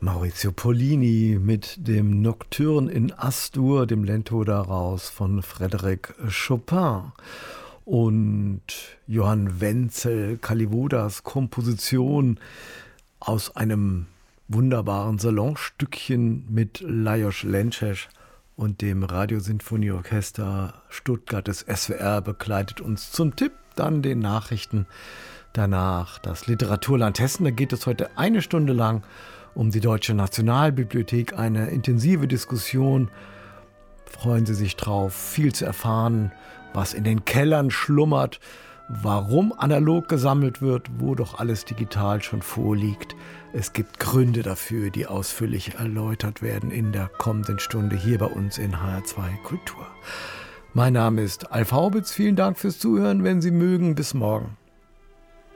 Maurizio Pollini mit dem Nocturne in As-Dur, dem Lento daraus von Frédéric Chopin. Und Johann Wenzel, Kalivodas Komposition aus einem wunderbaren Salonstückchen mit Lajos Lences und dem Radiosinfonieorchester Stuttgart des SWR begleitet uns zum Tipp, dann den Nachrichten. Danach das Literaturland Hessen, da geht es heute eine Stunde lang um die Deutsche Nationalbibliothek, eine intensive Diskussion. Freuen Sie sich drauf, viel zu erfahren, was in den Kellern schlummert, warum analog gesammelt wird, wo doch alles digital schon vorliegt. Es gibt Gründe dafür, die ausführlich erläutert werden in der kommenden Stunde hier bei uns in HR2 Kultur. Mein Name ist Alf Haubitz, vielen Dank fürs Zuhören, wenn Sie mögen, bis morgen.